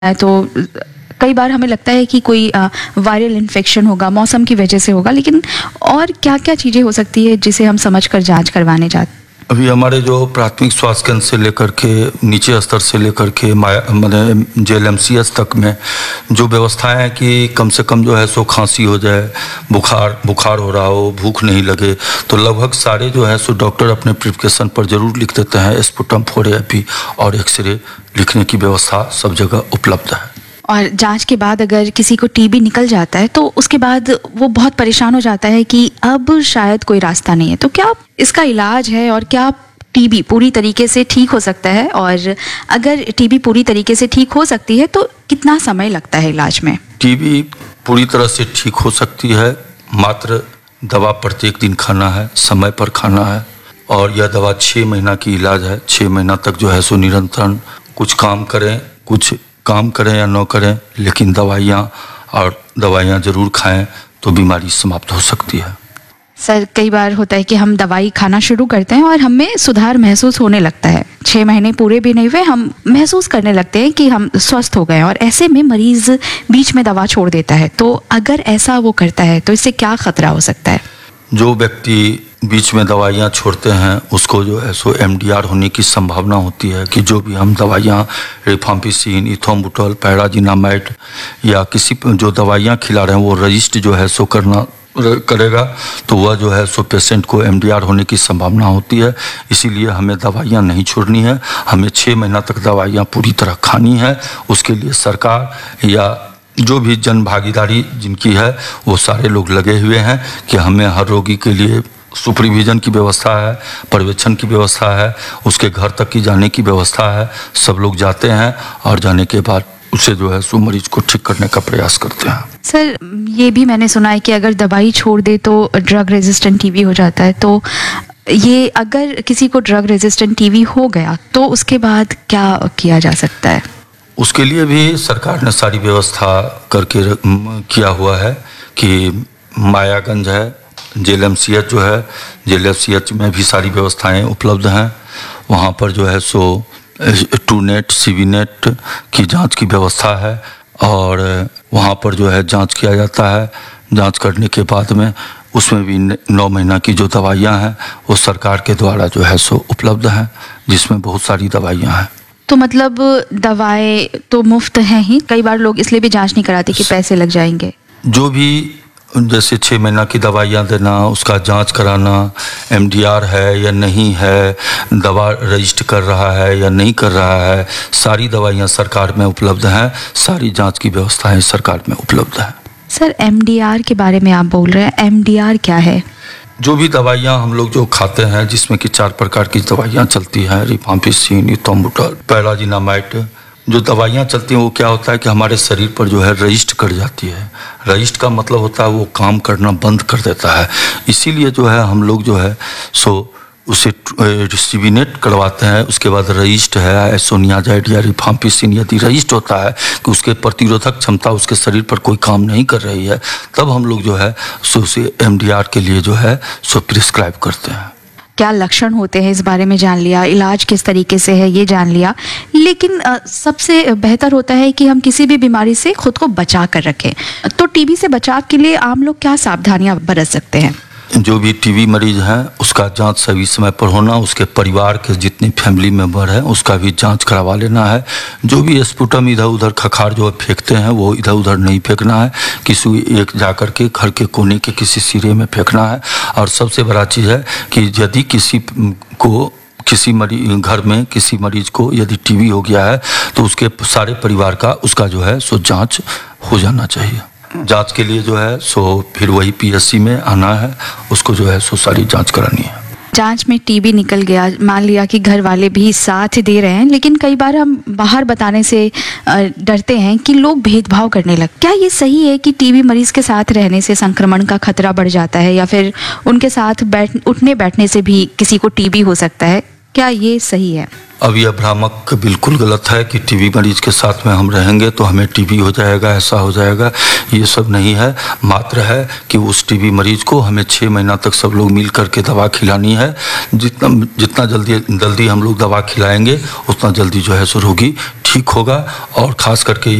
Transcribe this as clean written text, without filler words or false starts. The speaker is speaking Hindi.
तो कई बार हमें लगता है कि कोई वायरल इन्फेक्शन होगा, मौसम की वजह से होगा, लेकिन और क्या क्या चीज़ें हो सकती है जिसे हम समझकर जांच करवाने जाते हैं? अभी हमारे जो प्राथमिक स्वास्थ्य केंद्र से लेकर के नीचे स्तर से लेकर के मैंने JLMCH तक में जो व्यवस्थाएं हैं कि कम से कम जो है सो खांसी हो जाए, बुखार हो रहा हो, भूख नहीं लगे, तो लगभग सारे जो है सो डॉक्टर अपने प्रिस्क्रिप्शन पर जरूर लिख देते हैं। स्पुटम 4AP और एक्सरे लिखने की व्यवस्था सब जगह उपलब्ध है। और जांच के बाद अगर किसी को टीबी निकल जाता है तो उसके बाद वो बहुत परेशान हो जाता है कि अब शायद कोई रास्ता नहीं है, तो क्या इसका इलाज है और क्या टीबी पूरी तरीके से ठीक हो सकता है? और अगर टीबी पूरी तरीके से ठीक हो सकती है तो कितना समय लगता है इलाज में? टीबी पूरी तरह से ठीक हो सकती है, मात्र दवा प्रत्येक दिन खाना है, समय पर खाना है, और यह दवा 6 महीना की इलाज है। 6 महीना तक जो है सो निरंतर कुछ काम करें या न करें, लेकिन दवाइयाँ जरूर खाएं तो बीमारी समाप्त हो सकती है। सर, कई बार होता है कि हम दवाई खाना शुरू करते हैं और हमें सुधार महसूस होने लगता है, 6 महीने पूरे भी नहीं हुए हम महसूस करने लगते हैं कि हम स्वस्थ हो गए, और ऐसे में मरीज बीच में दवा छोड़ देता है। तो अगर ऐसा वो करता है तो इससे क्या खतरा हो सकता है? जो व्यक्ति बीच में दवाइयाँ छोड़ते हैं उसको जो है सो MDR होने की संभावना होती है कि जो भी हम दवाइयाँ रिफाम्पिसिन, इथोम्बुटॉल, पैराजिनामाइड या किसी जो दवाइयाँ खिला रहे हैं वो रजिस्टर जो है सो करेगा, तो वह जो है सो पेशेंट को MDR होने की संभावना होती है। इसीलिए हमें दवाइयाँ नहीं छोड़नी है, हमें 6 महीना तक दवाइयाँ पूरी तरह खानी है। उसके लिए सरकार या जो भी जन भागीदारी जिनकी है वो सारे लोग लगे हुए हैं कि हमें हर रोगी के लिए सुपरविजन की व्यवस्था है, पर्यवेक्षण की व्यवस्था है, उसके घर तक की जाने की व्यवस्था है। सब लोग जाते हैं और जाने के बाद उसे जो है सो मरीज को ठीक करने का प्रयास करते हैं। सर, ये भी मैंने सुना है कि अगर दवाई छोड़ दे तो ड्रग रेजिस्टेंट टीबी हो जाता है, तो ये अगर किसी को ड्रग रेजिस्टेंट टीबी हो गया तो उसके बाद क्या किया जा सकता है? उसके लिए भी सरकार ने सारी व्यवस्था करके किया हुआ है कि मायागंज है, JLMCH जो है, JLMCH में भी सारी व्यवस्थाएं उपलब्ध हैं। वहाँ पर जो है सो TruNet, CVNet की जांच की व्यवस्था है, और वहाँ पर जो है जांच किया जाता है। जांच करने के बाद में उसमें भी 9 महीना की जो दवाइयाँ हैं वो सरकार के द्वारा जो है सो उपलब्ध हैं, जिसमें बहुत सारी दवाइयाँ हैं। तो मतलब दवाएं तो मुफ्त हैं ही, कई बार लोग इसलिए भी जांच नहीं कराते कि पैसे लग जाएंगे। जो भी जैसे 6 महीना की दवाइयाँ देना, उसका जांच कराना, MDR है या नहीं है, दवा रजिस्टर कर रहा है या नहीं कर रहा है, सारी दवाइयाँ सरकार में उपलब्ध हैं, सारी जांच की व्यवस्थाएं सरकार में उपलब्ध हैं। सर, MDR के बारे में आप बोल रहे हैं, MDR क्या है? जो भी दवाइयाँ हम लोग जो खाते हैं, जिसमें कि 4 प्रकार की दवाइयाँ चलती हैं, रिफाम्पिसिन, इथोम्बुटॉल, पैराजिनामाइड, जो दवाइयाँ चलती हैं वो क्या होता है कि हमारे शरीर पर जो है रजिस्टर कर जाती है। रजिस्टर का मतलब होता है वो काम करना बंद कर देता है। इसीलिए जो है हम लोग जो है सो उसे CVNet करवाते हैं। उसके बाद रजिस्टर है, आइसोनियाजाइड या रिफाम्पिसिन, यदि रजिस्टर होता है कि उसके प्रतिरोधक क्षमता उसके शरीर पर कोई काम नहीं कर रही है, तब हम लोग जो है सो उसे MDR के लिए जो है सो प्रिस्क्राइब करते हैं। क्या लक्षण होते हैं इस बारे में जान लिया, इलाज किस तरीके से है ये जान लिया, लेकिन सबसे बेहतर होता है कि हम किसी भी बीमारी से खुद को बचा कर रखें। तो टीबी से बचाव के लिए आम लोग क्या सावधानियां बरत सकते हैं? जो भी टीबी मरीज है उसका जांच सही समय पर होना, उसके परिवार के जितने फैमिली मेंबर हैं उसका भी जांच करवा लेना है। जो भी स्पुटम इधर उधर खखार जो फेंकते हैं वो इधर उधर नहीं फेंकना है, किसी एक जाकर के घर के कोने के किसी सिरे में फेंकना है। और सबसे बड़ा चीज़ है कि यदि घर में किसी मरीज को यदि टीबी हो गया है तो उसके सारे परिवार का उसका जो है सो जांच हो जाना चाहिए। जांच के लिए जो है सो फिर वही PSC में आना है, उसको जो है सो सारी जांच करानी है। जांच में टीबी निकल गया, मान लिया कि घर वाले भी साथ दे रहे हैं, लेकिन कई बार हम बाहर बताने से डरते हैं कि लोग भेदभाव करने लगते। क्या ये सही है कि टीबी मरीज के साथ रहने से संक्रमण का खतरा बढ़ जाता है, या फिर उनके साथ उठने बैठने से भी किसी को टीबी हो सकता है? क्या ये सही है? अब यह भ्रामक बिल्कुल गलत है कि टीबी मरीज के साथ में हम रहेंगे तो हमें टीबी हो जाएगा, ऐसा हो जाएगा, ये सब नहीं है। मात्र है कि उस टीबी मरीज को हमें 6 महीना तक सब लोग मिल करके दवा खिलानी है। जितना जल्दी हम लोग दवा खिलाएंगे उतना जल्दी जो है सो रोगी ठीक होगा। और ख़ास करके